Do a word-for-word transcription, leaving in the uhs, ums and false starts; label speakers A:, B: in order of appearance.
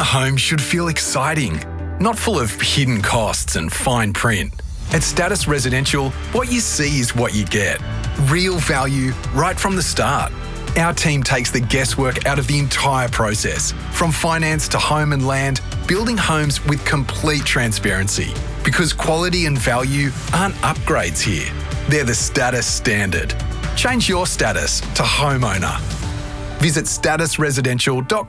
A: home should feel exciting, not full of hidden costs and fine print. At Status Residential, what you see is what you get. Real value right from the start. Our team takes the guesswork out of the entire process, from finance to home and land, building homes with complete transparency. Because quality and value aren't upgrades here, they're the status standard. Change your status to homeowner. Visit status residential dot